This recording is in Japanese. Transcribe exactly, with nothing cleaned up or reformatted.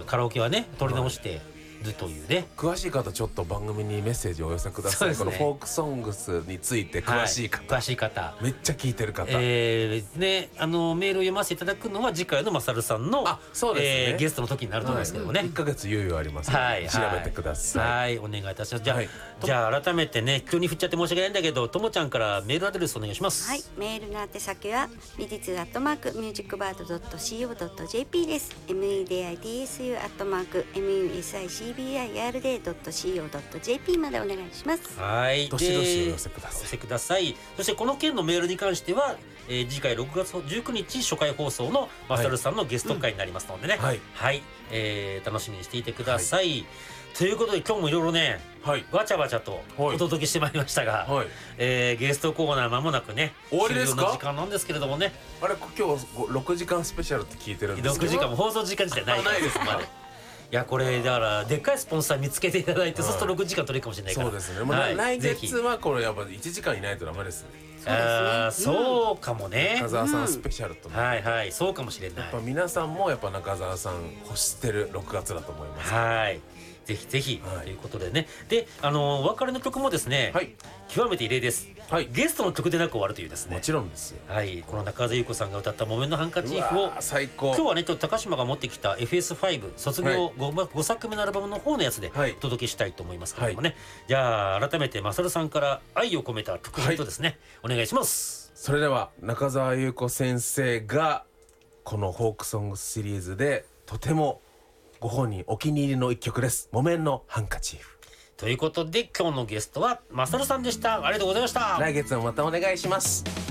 カラオケはね取り直してるというね。 詳しい方ちょっと番組にメッセージをお寄せください、ね、このフォークソングスについて詳しい方、 はい、詳しい方めっちゃ聞いてる方、 えーね、あのメールを読ませていただくのは次回のマサルさんの、 あ、そうですね、 えー、ゲストの時になると思いますけどもね、 はい、いっかげつ猶予ありますので、はい、調べてください。 はい、はい、お願いいたします。じゃあ、 はい、 じゃあ改めてね急に振っちゃって申し訳ないんだけど、ともちゃんからメールアドレスお願いします。 はい、メールの宛先はミディツアットマークミュージックバードドットシーオードットジェーピー です。 ミディツアットマーク ミュージックバードドットシーオードットジェーピー までお願いします。 はい、 どしどしお寄せください。 お寄せください。そしてこの件のメールに関しては、えー、次回ろくがつじゅうくにち初回放送のマサルさんのゲスト会になりますのでね、はい、うんはい、えー、楽しみにしていてください、はい、ということで今日もいろいろね、はい、わちゃわちゃとお届けしてまいりましたが、はい、えー、ゲストコーナー間もなくね終わりですか？ 終了の時間なんですけれどもね。 あれ今日ろくじかんスペシャルって聞いてるんですけど、 ろくじかんも放送時間自体ないからないですまでいやこれだからでっかいスポンサー見つけていただいて、はい、そうするとろくじかん取れるかもしれないから。 そうですね、まあ、はい、来月はこれやっぱいちじかんいないとダメですね。 あ、そうかもね、 中澤さんスペシャルと、 うん、はいはい、そうかもしれない。 やっぱ皆さんもやっぱ中澤さん欲してるろくがつだと思います。 はい、ぜひぜひ、はい、ということでね。で、あのお別れの曲もですね、はい、極めて異例です、はい、ゲストの曲でなく終わるというですね。 もちろんですよ。はい、 この中澤裕子さんが歌った木綿のハンカチーフを最高。 今日はねちょっと高島が持ってきた エフエスファイブ 卒業 5,、はい、ごさくめのアルバムの方のやつでお届けしたいと思いますけれどもね、はい、じゃあ改めてマサルさんから愛を込めた曲とですね、はい、お願いします。 それでは中澤裕子先生がこのフォークソングシリーズでとてもご本人お気に入りの一曲です。木綿のハンカチーフということで今日のゲストはマサルさんでした。ありがとうございました。 来月もまたお願いします。